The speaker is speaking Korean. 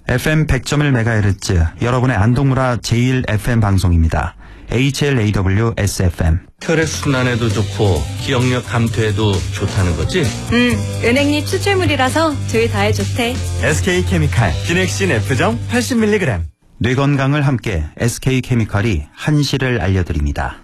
FM 100.1MHz, 여러분의 안동문화 제1FM 방송입니다. HLAW-SFM. 혈액순환에도 좋고 기억력 감퇴에도 좋다는 거지? 은행잎 추출물이라서 조이 다에 좋대. SK케미칼 비넥신 F정 80mg. 뇌 건강을 함께 SK케미칼이 한시를 알려드립니다.